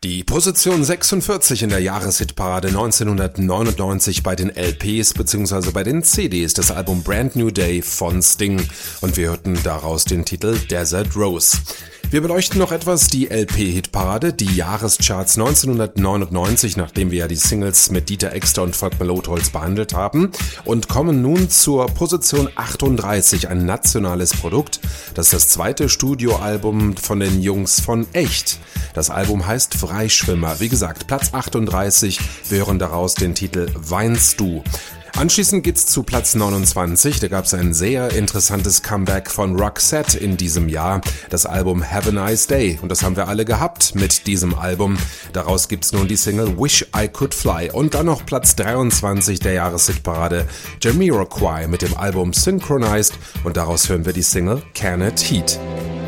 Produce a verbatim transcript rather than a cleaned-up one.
Die Position sechsundvierzig in der Jahreshitparade neunzehnhundertneunundneunzig bei den L Ps bzw. bei den C Ds, das Album Brand New Day von Sting, und wir hörten daraus den Titel Desert Rose. Wir beleuchten noch etwas die L P-Hitparade, die Jahrescharts neunzehnhundertneunundneunzig, nachdem wir ja die Singles mit Dieter Exter und Volkmar Lotholz behandelt haben, und kommen nun zur Position achtunddreißig, ein nationales Produkt. Das ist das zweite Studioalbum von den Jungs von Echt. Das Album heißt Freischwimmer. Wie gesagt, Platz achtunddreißig, wir hören daraus den Titel Weinst du. Anschließend geht's zu Platz neunundzwanzig, da gab's ein sehr interessantes Comeback von Roxette in diesem Jahr, das Album Have a Nice Day, und das haben wir alle gehabt mit diesem Album. Daraus gibt's nun die Single Wish I Could Fly und dann noch Platz dreiundzwanzig der Jahreshitparade, Jamiroquai mit dem Album Synchronized, und daraus hören wir die Single Can It Heat.